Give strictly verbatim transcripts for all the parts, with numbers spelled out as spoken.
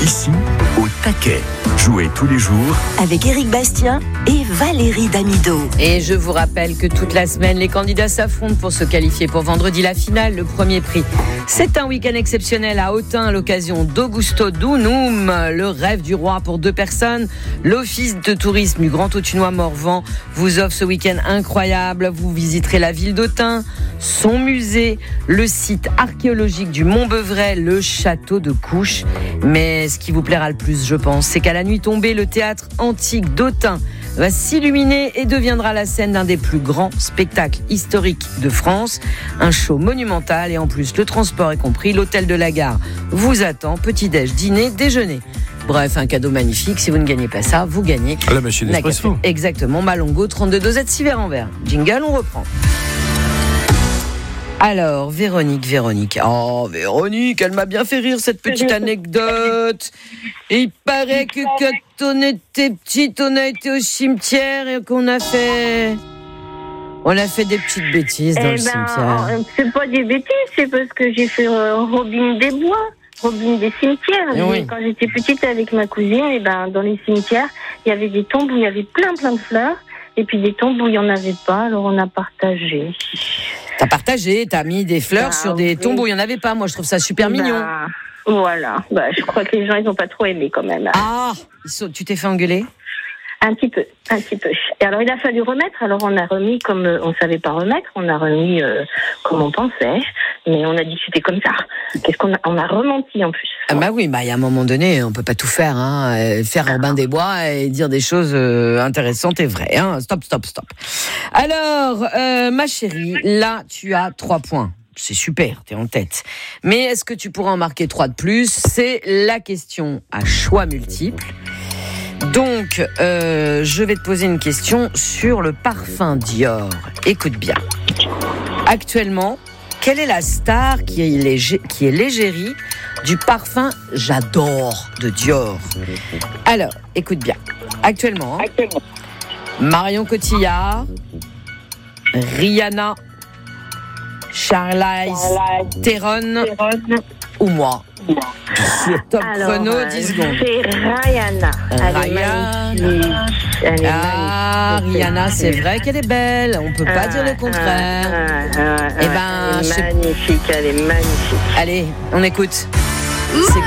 Ici, au taquet. Jouez tous les jours avec Éric Bastien et Valérie Damido. Et je vous rappelle que toute la semaine, les candidats s'affrontent pour se qualifier pour vendredi la finale, le premier prix. C'est un week-end exceptionnel à Autun à l'occasion d'Augusto Dunum, le rêve du roi pour deux personnes. L'office de tourisme du Grand Autunois Morvan vous offre ce week-end incroyable. Vous visiterez la ville d'Autun, son musée, le site archéologique du Mont-Beuvray, le château de Couches. Mais ce qui vous plaira le plus, je pense, c'est qu'à la nuit tombée, le théâtre antique d'Autun va s'illuminer et deviendra la scène d'un des plus grands spectacles historiques de France. Un show monumental et en plus, le transport est compris. L'hôtel de la gare vous attend. Petit-déj, dîner, déjeuner. Bref, un cadeau magnifique. Si vous ne gagnez pas ça, vous gagnez la machine d'espresso. Exactement, Malongo, trente-deux dosettes, six verres en verre. Jingle, on reprend. Alors, Véronique, Véronique. Oh, Véronique, elle m'a bien fait rire, cette petite anecdote. Et il paraît que quand on était petite, on a été au cimetière et qu'on a fait... On a fait des petites bêtises dans eh le ben, cimetière. C'est pas des bêtises, c'est parce que j'ai fait euh, Robin des Bois, Robin des cimetières. Eh oui. Quand j'étais petite avec ma cousine, et ben, dans les cimetières, il y avait des tombes où il y avait plein plein de fleurs. Et puis des tombes où il n'y en avait pas, alors on a partagé. T'as partagé, t'as mis des fleurs bah, sur des oui. tombes où il n'y en avait pas. Moi, je trouve ça super bah, mignon. Voilà. Bah, je crois que les gens, ils n'ont pas trop aimé quand même. Ah, tu t'es fait engueuler ? Un petit peu, un petit peu. Et alors, il a fallu remettre. Alors, on a remis comme on ne savait pas remettre. On a remis euh, comme on pensait. Mais on a discuté comme ça. Qu'est-ce qu'on a On a rementi en plus. Ah bah oui, bah il y a un moment donné, on peut pas tout faire, hein. Faire Robin des Bois et dire des choses euh, intéressantes et vraies, hein. Stop, stop, stop. Alors, euh, ma chérie, là, tu as trois points. C'est super, t'es en tête. Mais est-ce que tu pourras en marquer trois de plus ? C'est la question à choix multiples. Donc, euh, je vais te poser une question sur le parfum Dior. Écoute bien. Actuellement, quelle est la star qui est, légé, qui est l'égérie du parfum J'adore de Dior ? Alors, écoute bien. Actuellement, Actuellement. Marion Cotillard, Rihanna, Charlize Theron ou moi ? Sur Top Alors, Chrono, euh, dix secondes. C'est Rihanna. Elle Rihanna. est magnifique. Elle est Ah, magnifique. Rihanna, c'est vrai qu'elle est belle. On peut pas dire le contraire. Ah, ah, ah, Eh ben, elle je sais- est magnifique, elle est magnifique. Allez, on écoute. C'est...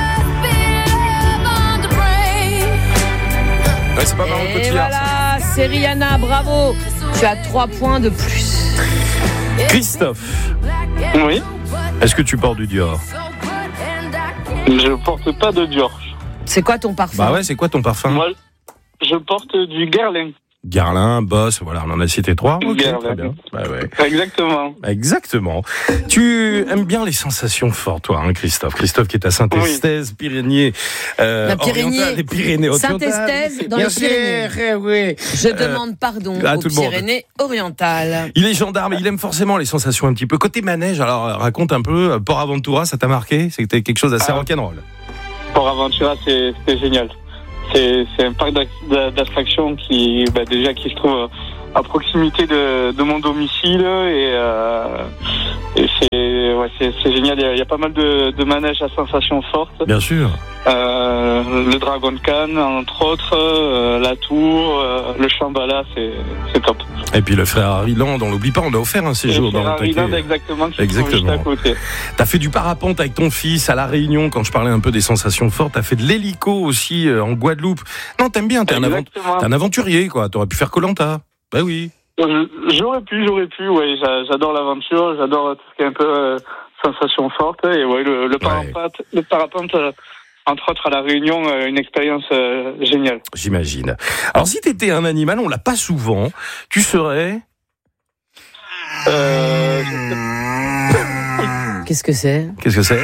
Ouais, c'est pas Marion Et Cotillard. voilà, c'est Rihanna, bravo. Tu as trois points de plus. Christophe, Oui, est-ce que tu portes du Dior ? je porte pas de Dior. C'est quoi ton parfum ? Bah ouais, c'est quoi ton parfum ? Moi, je porte du Guerlain. Guerlain, Boss, voilà, on en a cité trois. Ok, Guerlain. très bien. Bah ouais. Exactement. Exactement. Tu aimes bien les sensations fortes, toi, hein, Christophe. Christophe qui est à Saint-Estève, Pyrénées, euh, La Pyrénées. orientales, les Pyrénées orientales. Saint-Estève, dans Bien les Pyrénées. sûr, eh oui. Je Euh, demande pardon à aux tout le monde. Pyrénées-Orientales. Il est gendarme, il aime forcément les sensations un petit peu. Côté manège, alors raconte un peu, euh, Port Aventura, ça t'a marqué ? C'était quelque chose d'assez Ah. rock'n'roll. Port Aventura, c'est, c'était génial. C'est, c'est un parc d'ac- d'attractions qui, bah, déjà, qui se trouve à proximité de, de mon domicile et, euh, et c'est, ouais, c'est, c'est génial. Il y, a, il y a pas mal de, de manèges à sensations fortes. Bien sûr. Euh, le Dragon de Cannes, entre autres, euh, la Tour, euh, le Shambhala, c'est, c'est top. Et puis le Ferrari Land, on l'oublie pas, on a offert un séjour Et dans le Ferrari taquet. Land, exactement, qui Exactement. sont juste à côté. T'as fait du parapente avec ton fils à La Réunion, quand je parlais un peu des sensations fortes. T'as fait de l'hélico aussi euh, en Guadeloupe. Non, t'aimes bien, t'es un, avant- Exactement. t'es un aventurier, quoi. T'aurais pu faire Koh-Lanta. Bah oui. Euh, J'aurais pu, j'aurais pu, ouais, j'a- j'adore l'aventure, j'adore tout ce qui est un peu euh, sensation forte, et ouais, le, le parapente, le parapente euh, entre autres à La Réunion, euh, une expérience euh, géniale. J'imagine. Alors si t'étais un animal, on l'a pas souvent, tu serais... Euh, Qu'est-ce que c'est ? Qu'est-ce que c'est ?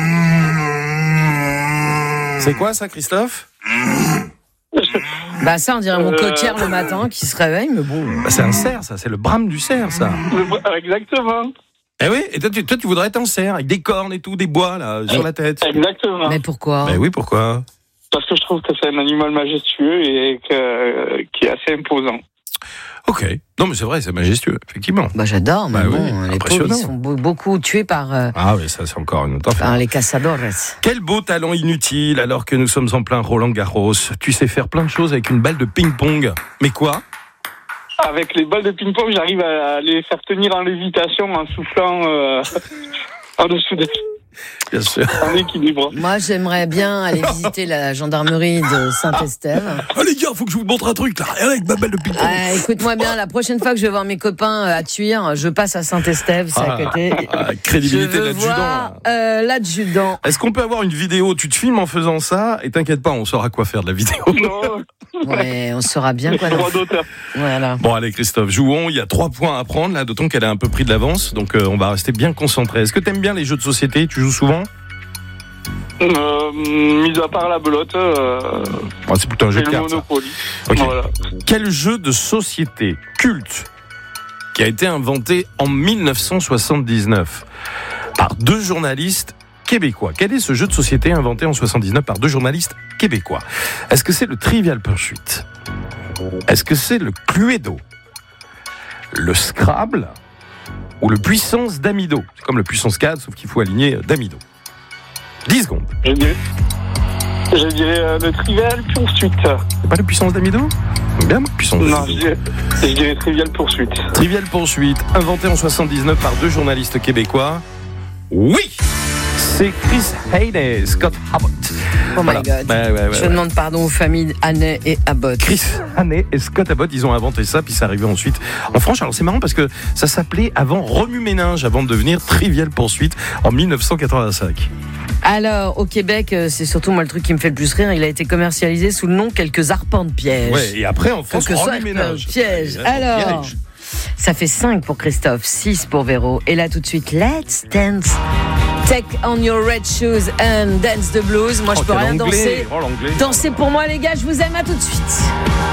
C'est quoi ça, Christophe ? Bah ça, on dirait mon Euh. cotière le matin qui se réveille, mais bon... Bah, c'est un cerf, ça, c'est le brame du cerf, ça. le- exactement, Eh oui, et toi tu, toi, tu voudrais être un cerf, avec des cornes et tout, des bois, là, sur la tête. exactement. Mais pourquoi ? Ben oui, pourquoi ? Parce que je trouve que c'est un animal majestueux et que, euh, qui est assez imposant. Ok. Non, mais c'est vrai, c'est majestueux, effectivement. Bah, j'adore, mais Bah bon, oui, les pauvres, ils sont be- beaucoup tués par, euh, Ah oui, ça c'est encore une autre affaire. par les cazadores. Quel beau talent inutile alors que nous sommes en plein Roland Garros. Tu sais faire plein de choses avec une balle de ping-pong. Mais quoi ? Avec les balles de ping-pong, j'arrive à les faire tenir en lévitation en soufflant euh, en dessous des... Bien sûr. En équilibre. Moi, j'aimerais bien aller visiter la gendarmerie de Saint-Estève. Ah les gars, faut que je vous montre un truc là, rien avec ma balle de ping-pong. Ah, écoute-moi bien, la prochaine fois que je vais voir mes copains euh, à Tuire, je passe à Saint-Estève, c'est à côté. Ah, crédibilité je de veux l'adjudant. voir euh, l'adjudant. Est-ce qu'on peut avoir une vidéo ? Tu te filmes en faisant ça et t'inquiète pas, on saura quoi faire de la vidéo. Non, Ouais, on saura bien quoi. droit d'auteur. Voilà. Bon allez Christophe, jouons, il y a trois points à prendre là, d'autant qu'elle a un peu pris de l'avance, donc euh, on va rester bien concentré. Est-ce que t'aimes bien les jeux de société ? Tu joues souvent ? Euh, mis à part la belote, euh, Ah, c'est plutôt un jeu et de le cartes. ça. Monopoly. Ok. Voilà. Quel jeu de société culte qui a été inventé en dix-neuf cent soixante-dix-neuf par deux journalistes québécois ? Quel est ce jeu de société inventé en soixante-dix-neuf par deux journalistes québécois ? Est-ce que c'est le Trivial Pursuit ? Est-ce que c'est le Cluedo ? Le Scrabble ? Ou le Puissance d'Amido ? C'est comme le Puissance quatre, sauf qu'il faut aligner d'Amido. dix secondes. Je dirais, je dirais euh, le Trivial Pursuit. C'est pas le Puissance d'Amido ? Bien, Puissance Non, d'Amido. je dirais, je dirais Trivial Pursuit. Trivial Pursuit, inventé en soixante-dix-neuf par deux journalistes québécois. Oui, c'est Chris Haynes, Scott Abbott. Oh my Voilà. God. Ouais, ouais, ouais, Je ouais. demande pardon aux familles Hannet et Abbott. Chris Haynes et Scott Abbott, ils ont inventé ça, puis c'est arrivé ensuite en France. Alors c'est marrant parce que ça s'appelait avant Remue-Ménage, avant de devenir Trivial Pursuit en dix-neuf cent quatre-vingt-cinq. Alors, au Québec, euh, c'est surtout moi le truc qui me fait le plus rire. Il a été commercialisé sous le nom Quelques arpents de piège. Ouais, et après en France, Quelques Remue-Ménage. piège. Ouais, Alors, piège. ça fait cinq pour Christophe, six pour Véro. Et là, tout de suite, let's dance. Take on your red shoes and dance the blues. Moi, je Oh, peux quel rien anglais. danser. Oh, l'anglais. Dansez pour moi, les gars. Je vous aime. À tout de suite.